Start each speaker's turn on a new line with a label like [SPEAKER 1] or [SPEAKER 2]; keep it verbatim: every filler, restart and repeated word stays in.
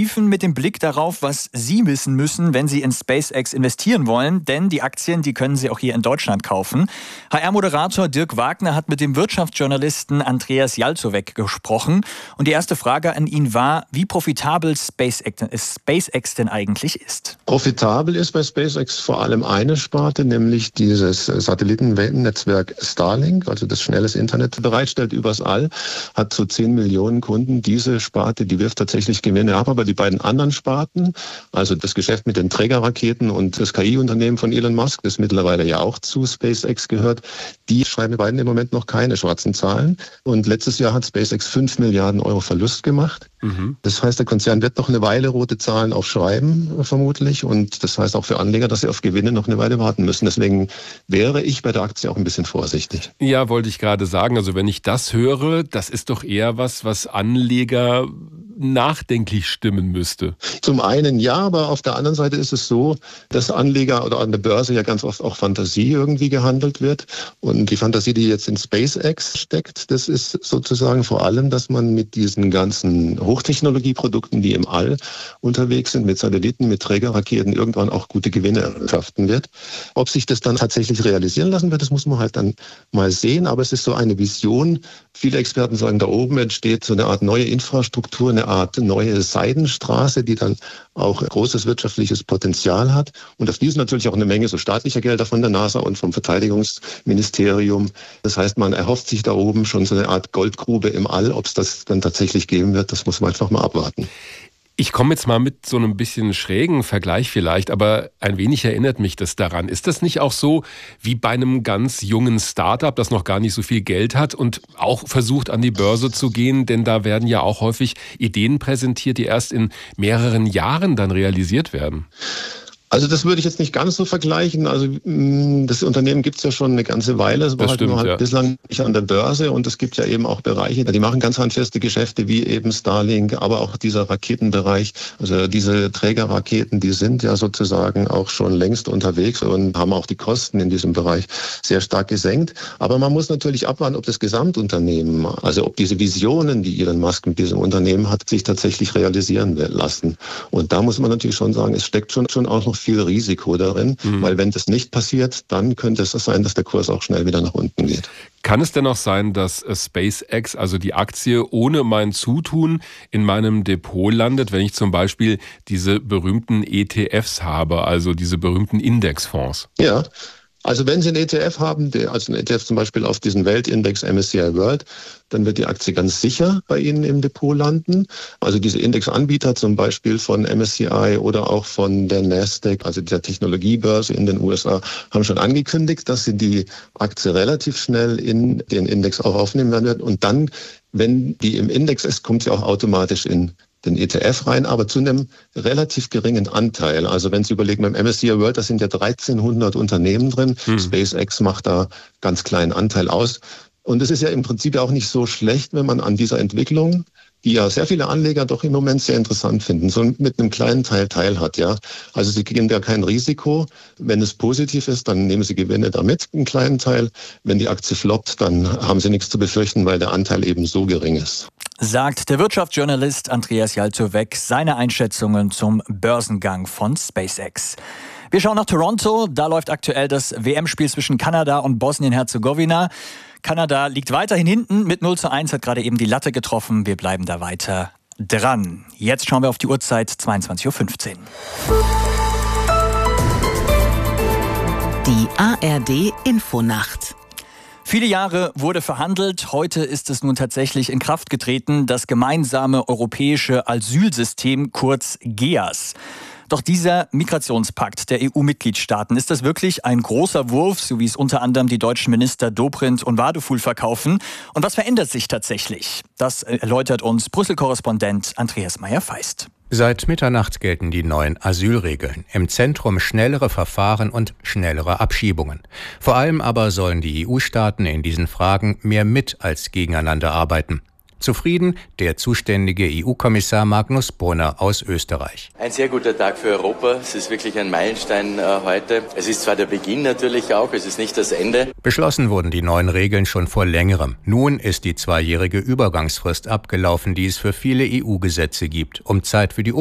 [SPEAKER 1] vertiefen mit dem Blick darauf, was Sie wissen müssen, wenn Sie in SpaceX investieren wollen. Denn die Aktien, die können Sie auch hier in Deutschland kaufen. H R-Moderator Dirk Wagner hat mit dem Wirtschaftsjournalisten Andreas Jalzowek gesprochen. Und die erste Frage an ihn war, wie profitabel SpaceX, SpaceX denn eigentlich ist.
[SPEAKER 2] Profitabel ist bei SpaceX vor allem eine Sparte, nämlich dieses Satellitennetzwerk Starlink, also das schnelles Internet bereitstellt übers All, hat so zehn Millionen Kunden. Diese Sparte, die wirft tatsächlich Gewinne ab, aber die beiden anderen Sparten, also das Geschäft mit den Trägerraketen und das K I-Unternehmen von Elon Musk, das mittlerweile ja auch zu SpaceX gehört, die schreiben die beiden im Moment noch keine schwarzen Zahlen. Und letztes Jahr hat SpaceX fünf Milliarden Euro Verlust gemacht. Mhm. Das heißt, der Konzern wird noch eine Weile rote Zahlen aufschreiben, vermutlich. Und das heißt auch für Anleger, dass sie auf Gewinne noch eine Weile warten müssen. Deswegen wäre ich bei der Aktie auch ein bisschen vorsichtig.
[SPEAKER 3] Ja, wollte ich gerade sagen. Also wenn ich das höre, das ist doch eher was, was Anleger nachdenklich stimmen müsste.
[SPEAKER 2] Zum einen ja, aber auf der anderen Seite ist es so, dass Anleger oder an der Börse ja ganz oft auch Fantasie irgendwie gehandelt wird. Und die Fantasie, die jetzt in SpaceX steckt, das ist sozusagen vor allem, dass man mit diesen ganzen Hochtechnologieprodukten, die im All unterwegs sind, mit Satelliten, mit Trägerraketen, irgendwann auch gute Gewinne erwirtschaften wird. Ob sich das dann tatsächlich realisieren lassen wird, das muss man halt dann mal sehen. Aber es ist so eine Vision. Viele Experten sagen, da oben entsteht so eine Art neue Infrastruktur, eine Art neue Seidenstraße, die dann auch großes wirtschaftliches Potenzial hat. Und da fließen natürlich auch eine Menge so staatlicher Gelder von der NASA und vom Verteidigungsministerium. Das heißt, man erhofft sich da oben schon so eine Art Goldgrube im All. Ob es das dann tatsächlich geben wird, das muss man einfach mal abwarten.
[SPEAKER 3] Ich komme jetzt mal mit so einem bisschen schrägen Vergleich vielleicht, aber ein wenig erinnert mich das daran. Ist das nicht auch so wie bei einem ganz jungen Start-up, das noch gar nicht so viel Geld hat und auch versucht, an die Börse zu gehen? Denn da werden ja auch häufig Ideen präsentiert, die erst in mehreren Jahren dann realisiert werden.
[SPEAKER 2] Also das würde ich jetzt nicht ganz so vergleichen. Also das Unternehmen gibt es ja schon eine ganze Weile. Es war
[SPEAKER 3] das
[SPEAKER 2] halt
[SPEAKER 3] stimmt,
[SPEAKER 2] nur halt
[SPEAKER 3] ja.
[SPEAKER 2] bislang nicht an der Börse. Und es gibt ja eben auch Bereiche, die machen ganz handfeste Geschäfte, wie eben Starlink, aber auch dieser Raketenbereich. Also diese Trägerraketen, die sind ja sozusagen auch schon längst unterwegs und haben auch die Kosten in diesem Bereich sehr stark gesenkt. Aber man muss natürlich abwarten, ob das Gesamtunternehmen, also ob diese Visionen, die Elon Musk mit diesem Unternehmen hat, sich tatsächlich realisieren lassen. Und da muss man natürlich schon sagen, es steckt schon, schon auch noch viel Risiko darin, mhm. weil wenn das nicht passiert, dann könnte es sein, dass der Kurs auch schnell wieder nach unten geht.
[SPEAKER 3] Kann es denn auch sein, dass SpaceX, also die Aktie, ohne mein Zutun in meinem Depot landet, wenn ich zum Beispiel diese berühmten E T Fs habe, also diese berühmten Indexfonds?
[SPEAKER 2] Ja. Also wenn Sie einen E T F haben, der, also einen E T F zum Beispiel auf diesen Weltindex M S C I World, dann wird die Aktie ganz sicher bei Ihnen im Depot landen. Also diese Indexanbieter zum Beispiel von M S C I oder auch von der Nasdaq, also der Technologiebörse in den U S A, haben schon angekündigt, dass sie die Aktie relativ schnell in den Index auch aufnehmen werden. Und dann, wenn die im Index ist, kommt sie auch automatisch in den E T F rein, aber zu einem relativ geringen Anteil. Also wenn Sie überlegen, beim M S C I World, da sind ja dreizehnhundert Unternehmen drin. Hm. SpaceX macht da ganz kleinen Anteil aus. Und es ist ja im Prinzip auch nicht so schlecht, wenn man an dieser Entwicklung, die ja sehr viele Anleger doch im Moment sehr interessant finden, so mit einem kleinen Teil teil hat, ja. Also Sie gehen da kein Risiko. Wenn es positiv ist, dann nehmen Sie Gewinne damit, einen kleinen Teil. Wenn die Aktie floppt, dann haben Sie nichts zu befürchten, weil der Anteil eben so gering ist.
[SPEAKER 1] Sagt der Wirtschaftsjournalist Andreas Jalzowek seine Einschätzungen zum Börsengang von SpaceX. Wir schauen nach Toronto. Da läuft aktuell das W M-Spiel zwischen Kanada und Bosnien-Herzegowina. Kanada liegt weiterhin hinten mit null zu eins, hat gerade eben die Latte getroffen. Wir bleiben da weiter dran. Jetzt schauen wir auf die Uhrzeit, zweiundzwanzig Uhr fünfzehn.
[SPEAKER 4] Die A R D-Infonacht.
[SPEAKER 1] Viele Jahre wurde verhandelt. Heute ist es nun tatsächlich in Kraft getreten, das gemeinsame europäische Asylsystem, kurz G E A S. Doch dieser Migrationspakt der E U-Mitgliedstaaten, ist das wirklich ein großer Wurf, so wie es unter anderem die deutschen Minister Dobrindt und Wadefuhl verkaufen? Und was verändert sich tatsächlich? Das erläutert uns Brüssel-Korrespondent Andreas Meyer-Feist.
[SPEAKER 5] Seit Mitternacht gelten die neuen Asylregeln. Im Zentrum schnellere Verfahren und schnellere Abschiebungen. Vor allem aber sollen die E U-Staaten in diesen Fragen mehr mit als gegeneinander arbeiten. Zufrieden der zuständige E U-Kommissar Magnus Brunner aus Österreich.
[SPEAKER 6] Ein sehr guter Tag für Europa. Es ist wirklich ein Meilenstein äh, heute. Es ist zwar der Beginn natürlich auch, es ist nicht das Ende.
[SPEAKER 5] Beschlossen wurden die neuen Regeln schon vor längerem. Nun ist die zweijährige Übergangsfrist abgelaufen, die es für viele E U-Gesetze gibt, um Zeit für die